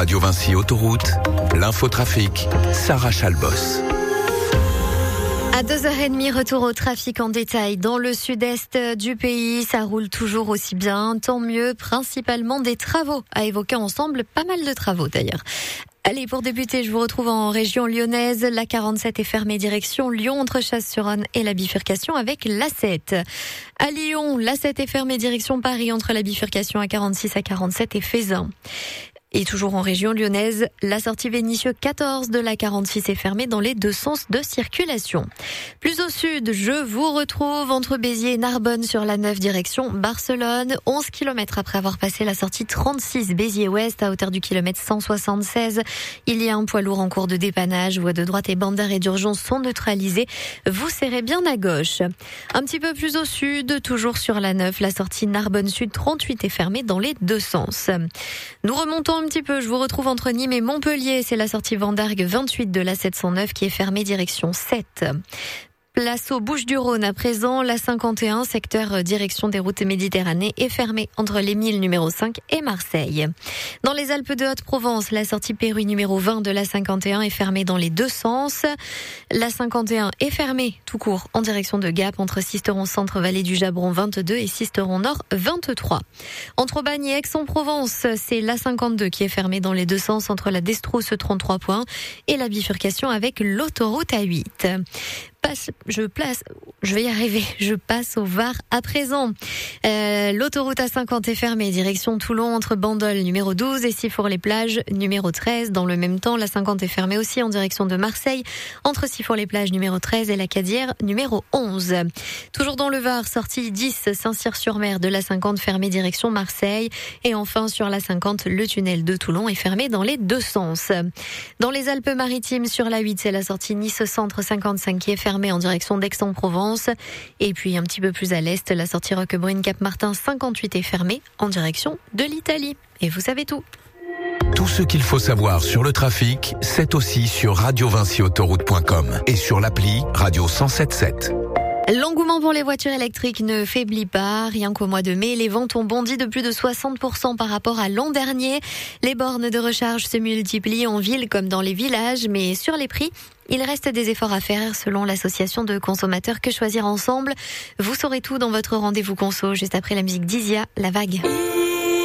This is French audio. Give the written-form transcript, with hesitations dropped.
Radio Vinci Autoroute, l'infotrafic, Sarah Chalbos. À 2h30, retour au trafic en détail. Dans le sud-est du pays, ça roule toujours aussi bien. Tant mieux, principalement des travaux à évoquer ensemble. Pas mal de travaux d'ailleurs. Allez, pour débuter, je vous retrouve en région lyonnaise. La 47 est fermée direction Lyon entre Chasse-sur-Aune et la bifurcation avec l'A7. À Lyon, l'A7 est fermée direction Paris entre la bifurcation A46 à 47 et Feyzin. Et toujours en région lyonnaise, la sortie Vénissieux 14 de la 46 est fermée dans les deux sens de circulation. Plus au sud, je vous retrouve entre Béziers et Narbonne sur la 9 direction Barcelone. 11 km après avoir passé la sortie 36 Béziers-Ouest à hauteur du kilomètre 176. Il y a un poids lourd en cours de dépannage. Voies de droite et bandes d'arrêt d'urgence sont neutralisées. Vous serrez bien à gauche. Un petit peu plus au sud, toujours sur la 9, la sortie Narbonne Sud 38 est fermée dans les deux sens. Nous remontons un petit peu, je vous retrouve entre Nîmes et Montpellier. C'est la sortie Vendargue 28 de la 709 qui est fermée direction 7. Place aux Bouches-du-Rhône à présent, la 51, secteur direction des routes méditerranées, est fermée entre l'Émile numéro 5 et Marseille. Dans les Alpes de Haute-Provence, la sortie Péruy numéro 20 de la 51 est fermée dans les deux sens. La 51 est fermée tout court en direction de Gap entre Sisteron Centre, Vallée du Jabron 22 et Sisteron Nord 23. Entre Aubagne et Aix-en-Provence, c'est la 52 qui est fermée dans les deux sens entre la Destrousse 33 points et la bifurcation avec l'autoroute A8. Je passe au Var à présent. L'autoroute A50 est fermée, direction Toulon entre Bandol numéro 12 et Sifour-les-Plages numéro 13. Dans le même temps, la 50 est fermée aussi en direction de Marseille entre Sifour-les-Plages numéro 13 et la Cadière numéro 11. Toujours dans le Var, sortie 10 Saint-Cyr-sur-Mer de la 50 fermée direction Marseille. Et enfin sur la 50, le tunnel de Toulon est fermé dans les deux sens. Dans les Alpes-Maritimes, sur la 8, c'est la sortie Nice-Centre 55 qui est fermée en direction d'Aix-en-Provence. Et puis un petit peu plus à l'est, la sortie Roquebrune-Cap-Martin 58 est fermée en direction de l'Italie. Et vous savez tout. Tout ce qu'il faut savoir sur le trafic, c'est aussi sur radiovinciautoroute.com et sur l'appli Radio 107.7. L'engouement pour les voitures électriques ne faiblit pas. Rien qu'au mois de mai, les ventes ont bondi de plus de 60% par rapport à l'an dernier. Les bornes de recharge se multiplient en ville comme dans les villages, mais sur les prix, il reste des efforts à faire selon l'association de consommateurs Que Choisir Ensemble. Vous saurez tout dans votre rendez-vous conso juste après la musique d'Isia, La Vague.